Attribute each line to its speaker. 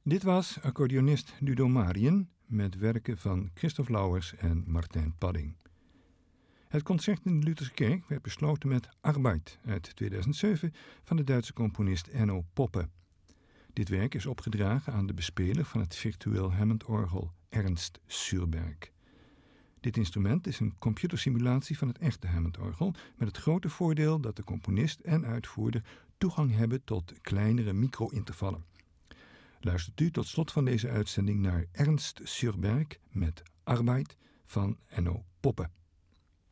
Speaker 1: Dit was accordeonist Ludo Mariën met werken van Christoph Lauwers en Martijn Padding. Het concert in de Lutherse Kerk werd besloten met Arbeit uit 2007 van de Duitse componist Enno Poppe. Dit werk is opgedragen aan de bespeler van het virtueel Hammondorgel Ernst Surberg. Dit instrument is een computersimulatie van het echte Hammondorgel met het grote voordeel dat de componist en uitvoerder toegang hebben tot kleinere micro-intervallen. Luistert u tot slot van deze uitzending naar Ernst Surberg met Arbeit van Enno Poppe.